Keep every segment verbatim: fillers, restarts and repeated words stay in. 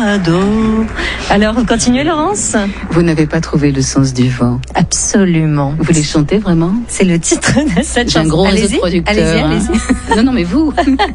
Fado. Alors, vous continuez, Laurence? Vous n'avez pas trouvé le sens du vent? Absolument. Vous voulez chanter vraiment? C'est le titre de cette J'ai chanson. un gros allez-y, réseau de producteurs. Allez-y, hein. allez-y. Non, non, mais vous.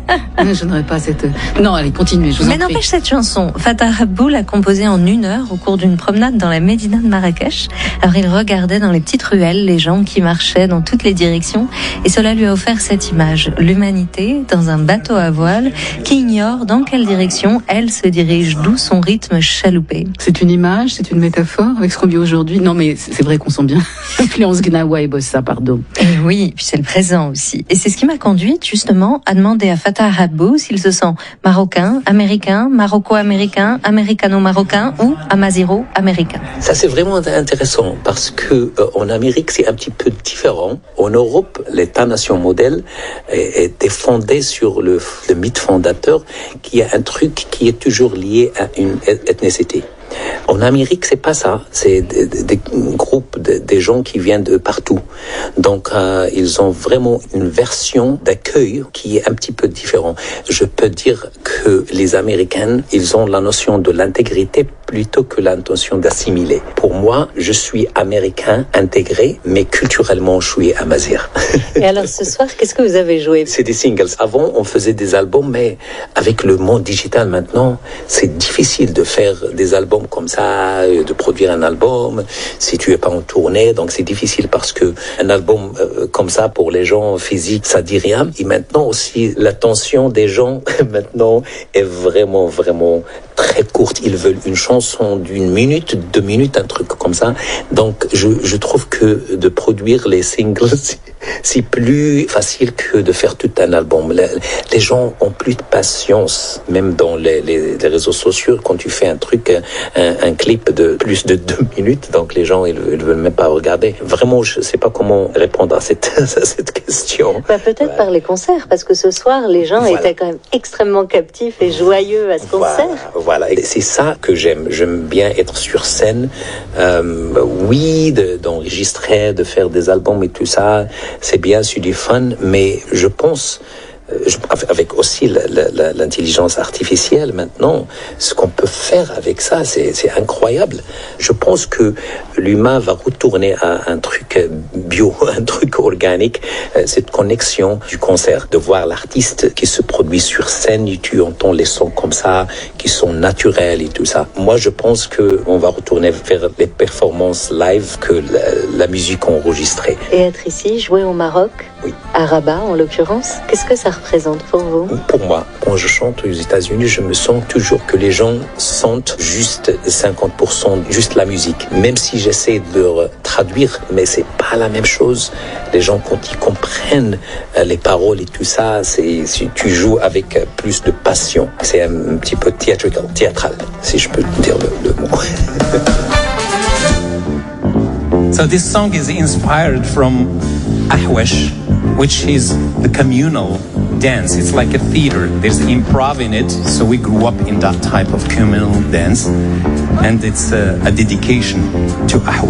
Je n'aurais pas cette... Non, allez, continuez, je vous Mais en prie. n'empêche, cette chanson, Fatah Habbo l'a composée en une heure au cours d'une promenade dans la Médina de Marrakech. Alors, il regardait dans les petites ruelles les gens qui marchaient dans toutes les directions et cela lui a offert cette image. L'humanité dans un bateau à voile qui ignore dans quelle direction elle se dirige, d'où son rythme chaloupé. C'est une image, c'est une métaphore avec ce qu'on vit aujourd'hui. Non, mais c'est vrai qu'on sent bien l'influence Gnawa et Bossa, pardon. Et oui, puis c'est le présent aussi. Et c'est ce qui m'a conduite justement à demander à Fatah Habbo s'il se sent marocain, américain, maroco-américain, américano-marocain ou amaziro-américain. Ça c'est vraiment intéressant parce que euh, en Amérique c'est un petit peu différent. En Europe, l'État-nation modèle était fondé sur le, le mythe fondateur qui a un truc qui est toujours lié à une ethnicité. En Amérique, c'est pas ça. C'est des, des, des groupes, de, des gens qui viennent de partout. Donc, euh, ils ont vraiment une version d'accueil qui est un petit peu différente. Je peux dire que les Américains, ils ont la notion de l'intégrité plutôt que la notion d'assimiler. Pour moi, je suis américain intégré, mais culturellement, je suis amazir. Et alors, ce soir, qu'est-ce que vous avez joué? C'est des singles. Avant, on faisait des albums, mais avec le monde digital maintenant, c'est difficile de faire des albums comme ça, de produire un album si tu es pas en tournée. Donc c'est difficile parce que un album euh, comme ça pour les gens physiques, ça dit rien. Et maintenant aussi, l'attention des gens maintenant est vraiment vraiment très courte. Ils veulent une chanson d'une minute, deux minutes, un truc comme ça. Donc je je trouve que de produire les singles c'est plus facile que de faire tout un album. Les, les gens ont plus de patience, même dans les, les, les réseaux sociaux, quand tu fais un truc, un, un clip de plus de deux minutes, donc les gens, ils ne veulent même pas regarder. Vraiment, je ne sais pas comment répondre à cette, à cette question. Bah, peut-être ouais. Par les concerts, parce que ce soir, les gens voilà. étaient quand même extrêmement captifs et joyeux à ce concert. Voilà, voilà. Et c'est ça que j'aime. J'aime bien être sur scène. Euh, oui, de, d'enregistrer, de faire des albums et tout ça, c'est bien, c'est du fun, mais je pense, je, avec aussi la, la, l'intelligence artificielle maintenant, ce qu'on peut faire avec ça, c'est, c'est incroyable. Je pense que l'humain va retourner à un truc bio, un truc organique, cette connexion du concert, de voir l'artiste qui se produit sur scène, et tu entends les sons comme ça, qui sont naturels et tout ça. Moi, je pense que on va retourner vers les performances live que la, la musique enregistrée. Et être ici, jouer au Maroc, oui. à Rabat en l'occurrence, qu'est-ce que ça représente pour vous? Pour moi, quand je chante aux États-Unis, je me sens toujours que les gens sentent juste cinquante pour cent, juste la musique. Même si j'essaie de leur traduire, mais c'est pas la même chose. Les gens, quand ils comprennent les paroles et tout ça, c'est, si tu joues avec plus de passion. C'est un, un petit peu theatrical, théâtral, si je peux dire le, le mot. So this song is inspired from Ahwash, which is the communal dance. It's like a theater. There's improv in it, so we grew up in that type of communal dance, and it's a, a dedication to Ahwash.